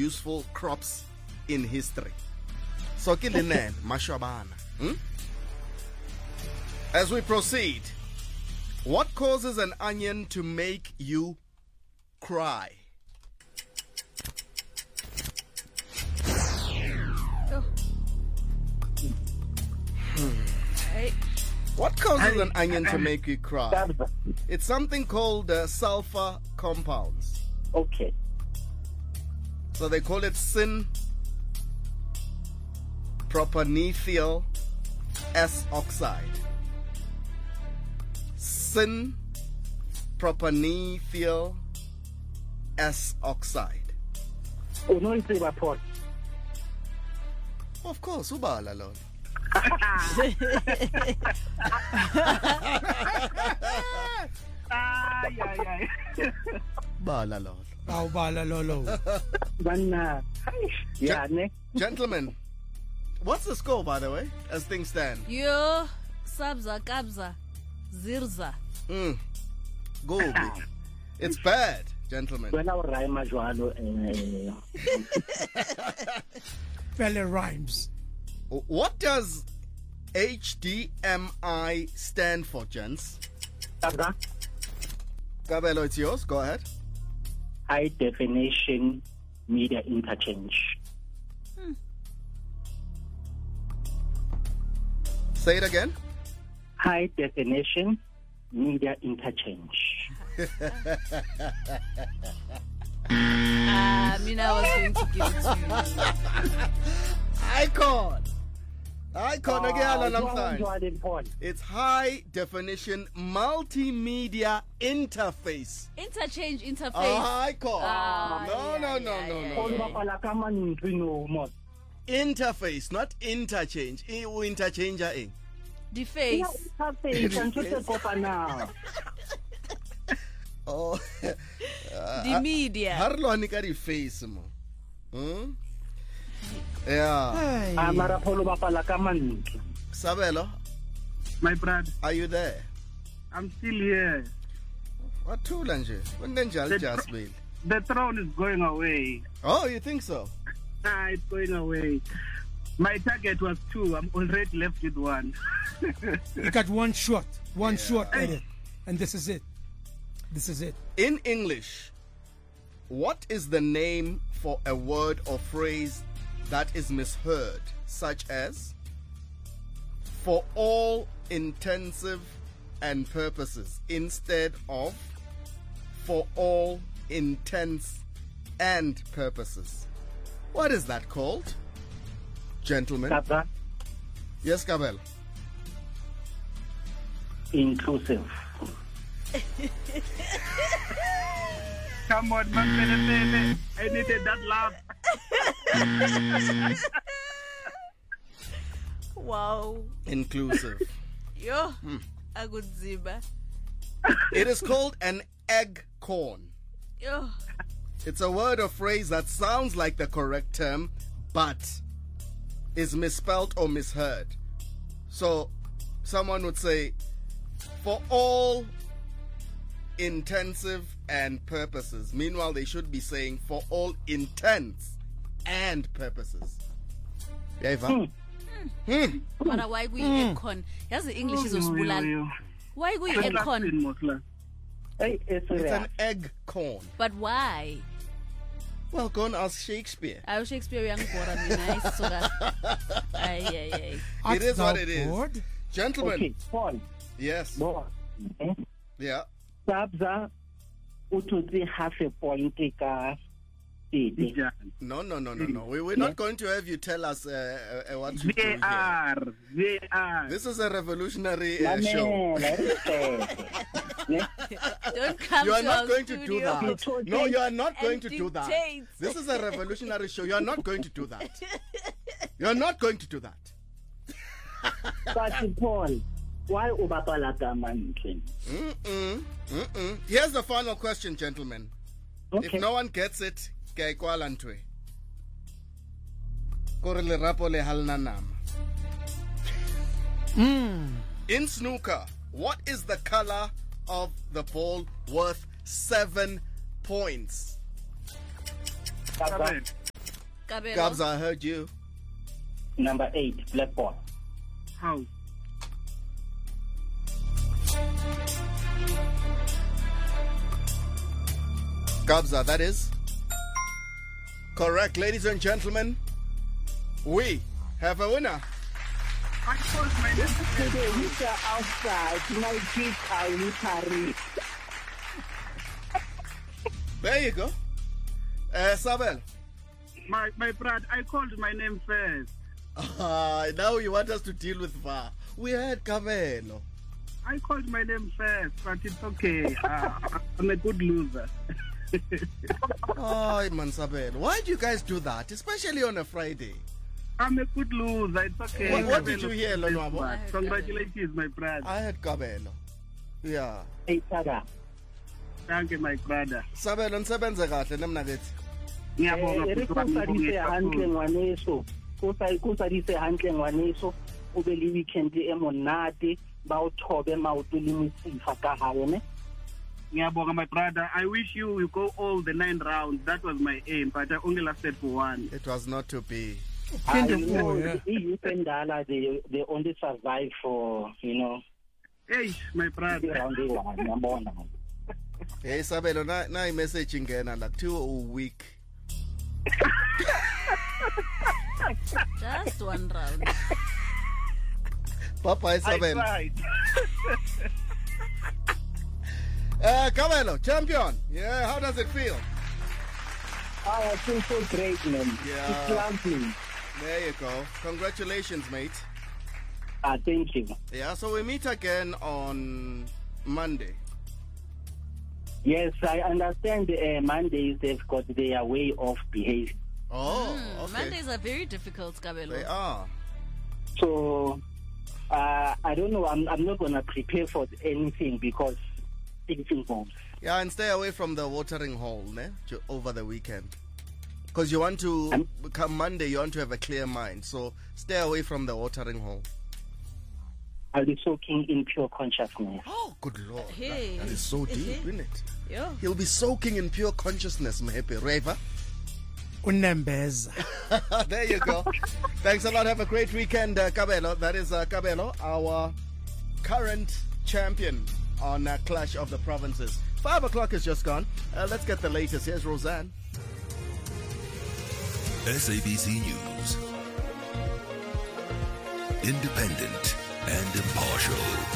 useful crops in history. So kilinen mashwabana. As we proceed, what causes an onion to make you cry? What causes an onion to make you cry? It's something called sulfur compounds. Okay. So they call it syn-propanethyl S oxide. Syn-propanethyl S oxide. Oh, no, it's about Paul. Of course, ubala lona. Bala lolo. Bala lolo. Gentlemen, what's the score, by the way, as things stand? Yo, sabza, kabza, zirza. Go. It's bad, gentlemen. Fella rhymes. What does HDMI stand for, gents? Kabelo, it's yours. Go ahead. High definition media interchange. Say it again. High definition media interchange. I was going to give it to you. Icon again. It's high definition multimedia interface. Interface. No. Interface, not interchange. Interchanger. The face. Oh. The media. Harloni ka di face mo. Yeah. Sabelo, my brother, are you there? I'm still here. What tool anje? The throne is going away. Oh, you think so? It's going away. My target was 2. I'm already left with 1. You got one shot at it, and this is it. In English, what is the name for a word or phrase that is misheard, such as for all intensive and purposes instead of for all intents and purposes? What is that called, gentlemen? Kabza? Yes, Kabel. Inclusive. Come on, man. I needed that laugh. Wow. Inclusive. Yo, a good ziba. It is called an egg corn. Yo. It's a word or phrase that sounds like the correct term, but is misspelt or misheard. So, someone would say, for all intensive and purposes. Meanwhile, they should be saying, for all intents and purposes. Mara, why we egg-con? Here's the English is osbulal. Why we egg-con? It's an egg corn. But why? Well, go and ask Shakespeare. I was Shakespeare young nice so that it is what it is. Bored? Gentlemen. Okay, Paul. Yes. Yeah. Kabza, ututsi half a point ka No. We're not going to have you tell us what to do here. They are. This is a revolutionary show. Don't come You are to not our going to studio do that. No, you are not going to do that. dictate. This is a revolutionary show. You are not going to do that. You are not going to do that. But Paul, why ubapala kamantin? Here's the final question, gentlemen. Okay. If no one gets it, kay kwalantwe. Korele rapo le halnanam. In snooker, what is the color of the ball worth 7 points? Kabza, Kabelo. Gabs, I heard you. Number 8, Blackboard. How? Gabza, that is correct. Ladies and gentlemen, we have a winner. I called my name Today, Mr. Outside, my kids are literally. There you go. Sabel. my brother. I called my name first. Now you want us to deal with VAR. We had Kabelo. I called my name first, but it's okay. I'm a good loser. Oh, man, Sabel. Why do you guys do that, especially on a Friday? I'm a good loser. It's okay. What did you hear, Lonwabo? Congratulations, my brother. I had Kabelo. Yeah. Hey, Sada. Thank you, my brother. Sabelo, nsebenze kahle nemnakethi. Kusadise hantle ngwaneso. Kusadise hantle ngwaneso. Ube le weekend e monate ba o thobe maoto le mesifa ka hare ne. Ngiyabonga, my brother. I wish you go all the 9 rounds. That was my aim, but I only lasted for 1. It was not to be. I know the youth and Dala, they only survive for, Hey, my brother. round 1. Hey, Sabelo, na i-message ingena like 2 a week. Just 1 round. Bye-bye, Sabelo. Right. Kabelo, champion. Yeah, how does it feel? I feel so great, man. Yeah. It's lovely. There you go. Congratulations, mate. Thank you. Yeah, so we meet again on Monday. Yes, I understand Mondays they've got their way of behaving. Oh, okay. Mondays are very difficult, Kabelo. They are. So, I don't know. I'm not going to prepare for anything because things involved. Yeah, and stay away from the watering hole over the weekend. Because you want to, come Monday, you want to have a clear mind. So stay away from the watering hole. I'll be soaking in pure consciousness. Oh, good Lord. Hey. That is so deep, isn't it? Yeah. He'll be soaking in pure consciousness, Mhepe. Reva. Unembeza. There you go. Thanks a lot. Have a great weekend, Kabelo. That is Kabelo, our current champion on Clash of the Provinces. 5 o'clock is just gone. Let's get the latest. Here's Roseanne. SABC News. Independent and impartial.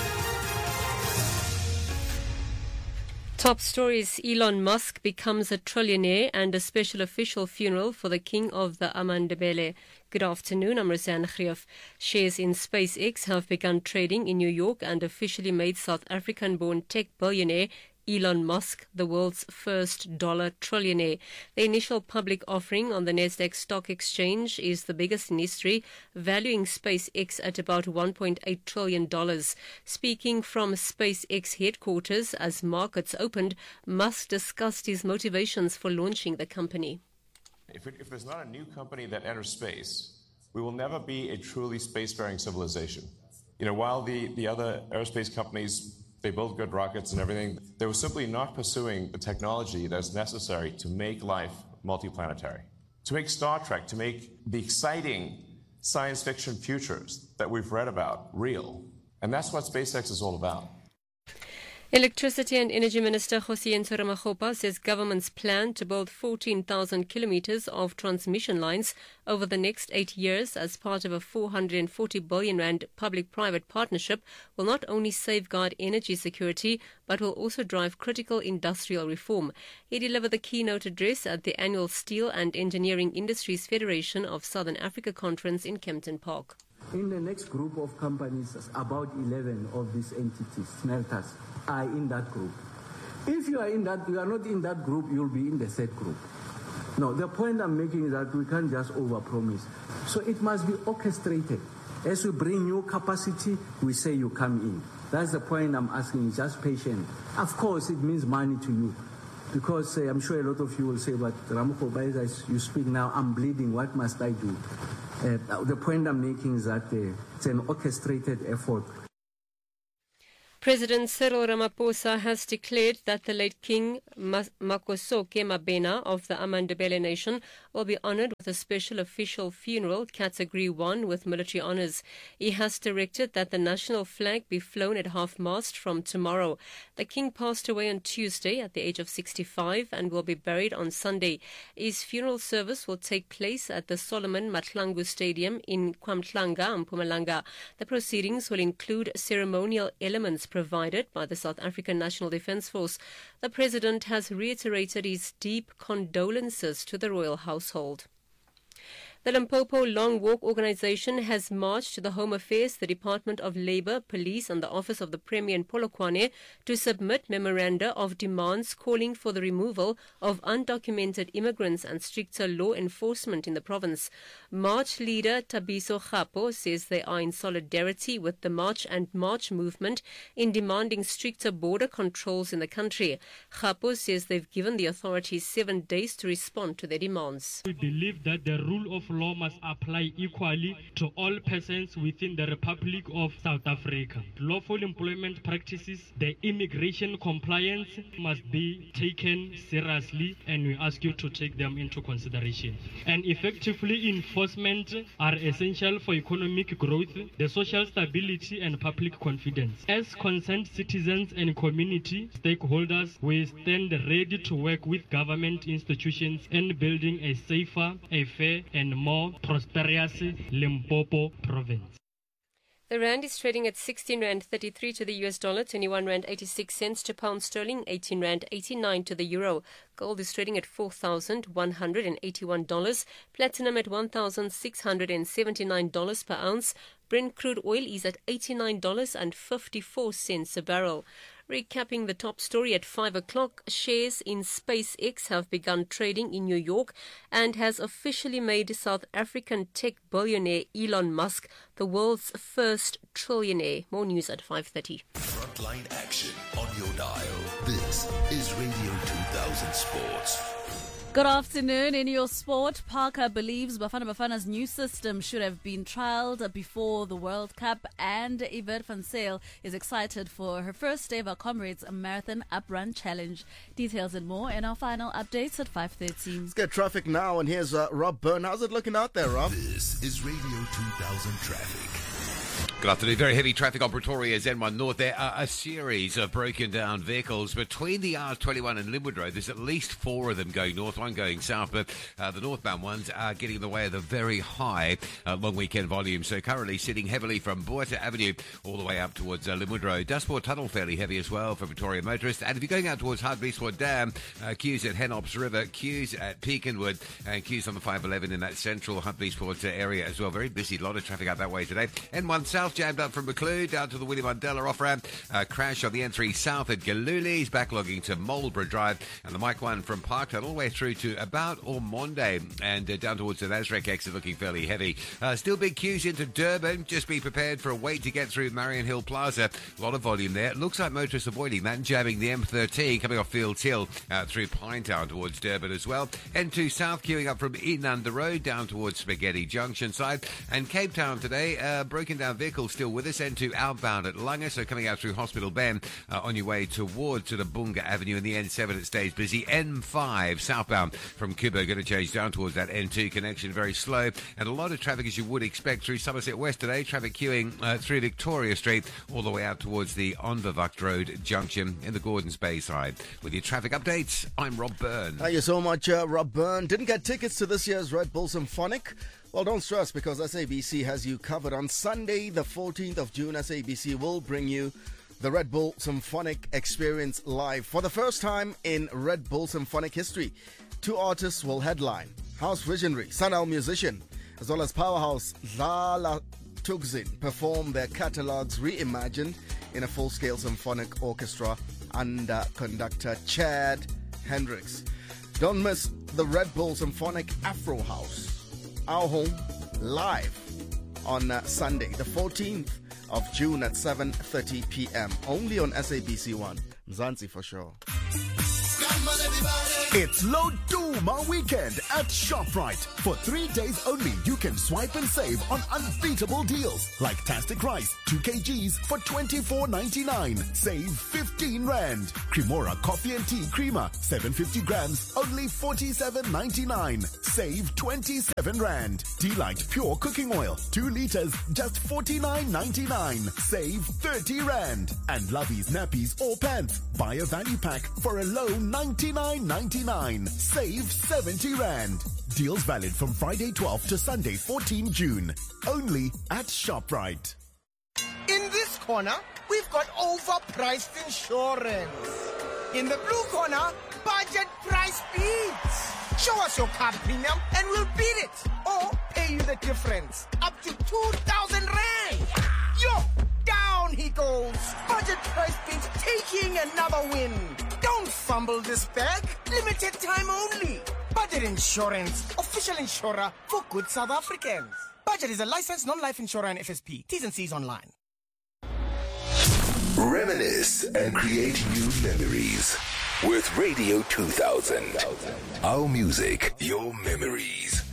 Top stories: Elon Musk becomes a trillionaire and a special official funeral for the king of the Amandebele. Good afternoon, I'm Roseanne Grief. Shares in SpaceX have begun trading in New York and officially made South African-born tech billionaire Elon Musk the world's first dollar trillionaire. The initial public offering on the Nasdaq Stock Exchange is the biggest in history, valuing SpaceX at about $1.8 trillion. Speaking from SpaceX headquarters as markets opened, Musk discussed his motivations for launching the company. If there's not a new company that enters space, we will never be a truly spacefaring civilization. While the other aerospace companies, they build good rockets and everything, they were simply not pursuing the technology that's necessary to make life multiplanetary, to make Star Trek, to make the exciting science fiction futures that we've read about real. And that's what SpaceX is all about. Electricity and Energy Minister Kgosientsho Ramokgopa says government's plan to build 14,000 kilometers of transmission lines over the next 8 years as part of a 440 billion rand public-private partnership will not only safeguard energy security but will also drive critical industrial reform. He delivered the keynote address at the annual Steel and Engineering Industries Federation of Southern Africa conference in Kempton Park. In the next group of companies, about 11 of these entities, smelters, are in that group. If you are not in that group, you'll be in the third group. No, the point I'm making is that we can't just overpromise. So it must be orchestrated. As we bring new capacity, we say you come in. That's the point I'm asking, just patient. Of course, it means money to you. Because I'm sure a lot of you will say, but Ramokgopa, as you speak now, I'm bleeding, what must I do? The point I'm making is that it's an orchestrated effort. President Cyril Ramaphosa has declared that the late King Makhosoke Mabena of the Amandebele Nation will be honored with a special official funeral, Category 1, with military honors. He has directed that the national flag be flown at half-mast from tomorrow. The king passed away on Tuesday at the age of 65 and will be buried on Sunday. His funeral service will take place at the Solomon Mahlangu Stadium in KwaMhlanga, Mpumalanga. The proceedings will include ceremonial elements provided by the South African National Defence Force. The President has reiterated his deep condolences to the royal household. The Limpopo Long Walk Organization has marched to the Home Affairs, the Department of Labour, Police and the Office of the Premier in Polokwane to submit memoranda of demands calling for the removal of undocumented immigrants and stricter law enforcement in the province. March leader Tabiso Kgapo says they are in solidarity with the March and March movement in demanding stricter border controls in the country. Kgapo says they've given the authorities 7 days to respond to their demands. We believe that the rule of law must apply equally to all persons within the Republic of South Africa. Lawful employment practices, the immigration compliance must be taken seriously, and we ask you to take them into consideration. And effectively enforcement are essential for economic growth, the social stability and public confidence. As concerned citizens and community stakeholders, we stand ready to work with government institutions in building a safer, a fair and more prosperous Limpopo province. The rand is trading at 16 rand 33 to the US dollar, 21 rand 86 cents to pound sterling, 18 rand 89 to the euro. Gold is trading at $4,181. Platinum at $1,679 per ounce. Brent crude oil is at $89.54 a barrel. Recapping the top story at 5 o'clock, shares in SpaceX have begun trading in New York and has officially made South African tech billionaire Elon Musk the world's first trillionaire. More news at 5:30. Frontline action on your dial. This is Radio 2000 Sports. Good afternoon. In your sport, Parker believes Bafana Bafana's new system should have been trialled before the World Cup, and Yvette van Zyl is excited for her first ever Comrades Marathon Uprun Challenge. Details and more in our final updates at 5:30. Let's get traffic now, and here's Rob Byrne. How's it looking out there, Rob? This is Radio 2000 Traffic. Good afternoon. Very heavy traffic on Pretoria's N1 North. There are a series of broken down vehicles between the R21 and Linwood Road. There's at least 4 of them going north, 1 going south, but the northbound ones are getting in the way of the very high long weekend volume. So currently sitting heavily from Boerta Avenue all the way up towards Linwood Road. Dustport Tunnel fairly heavy as well for Victoria motorists. And if you're going out towards Hartbeespoort Dam, queues at Henops River, queues at Peakenwood, and queues on the 511 in that central Hartbeespoort area as well. Very busy, a lot of traffic out that way today. N1 South jammed up from Macleod down to the William Mandela off-ramp. Crash on the N3 South at Galuli's, backlogging to Marlborough Drive, and the Mike 1 from Parktown all the way through to about Ormonde and down towards the Nasrec exit looking fairly heavy. Still big queues into Durban. Just be prepared for a wait to get through Marion Hill Plaza. A lot of volume there. Looks like motorists avoiding that and jamming the M13 coming off Fields Hill through Pinetown towards Durban as well. N2 South queuing up from Inanda Road down towards Spaghetti Junction side. And Cape Town today, broken down vehicles still with us. N2 outbound at Langa, so coming out through Hospital Bend on your way towards to the Bunga Avenue, and the N7 it stays busy. N5 southbound from Kuba going to change down towards that N2 connection, very slow, and a lot of traffic as you would expect through Somerset West today. Traffic queuing through Victoria Street all the way out towards the Onverwacht Road junction in the Gordons Bay side. With your traffic updates, I'm Rob Byrne. Thank you so much, Rob Byrne. Didn't get tickets to this year's Red Bull Symphonic? Well, don't stress, because SABC has you covered. On Sunday, the 14th of June, SABC will bring you the Red Bull Symphonic Experience live. For the first time in Red Bull Symphonic history, 2 artists will headline. House visionary, Sanal musician, as well as powerhouse Dlala Thukzin perform their catalogues reimagined in a full-scale symphonic orchestra under conductor Chad Hendricks. Don't miss the Red Bull Symphonic Afro House, Our Home, live on Sunday, the 14th of June at 7:30 p.m. only on SABC1. Mzansi for sure. It's Loduma weekend at ShopRite. For 3 days only, you can swipe and save on unbeatable deals like Tastic Rice, 2 kgs for $24.99. Save 15 Rand. Cremora Coffee and Tea Creamer, 750 grams, only $47.99. Save 27 Rand. Delight Pure Cooking Oil, 2 liters, just $49.99. Save 30 Rand. And Lovey's Nappies or Pants. Buy a value pack for a low $99.99. Save 70 Rand. Deals valid from Friday 12 to Sunday 14 June. Only at ShopRite. In this corner, we've got overpriced insurance. In the blue corner, budget price beats. Show us your car premium and we'll beat it. Or pay you the difference. Up to 2,000 Rand. Yo, down he goes. Budget price beats taking another win. Don't fumble this bag. Limited time only. Budget Insurance, official insurer for good South Africans. Budget is a licensed non-life insurer and FSP. T's and C's online. Reminisce and create new memories with Radio 2000. Our music, your memories.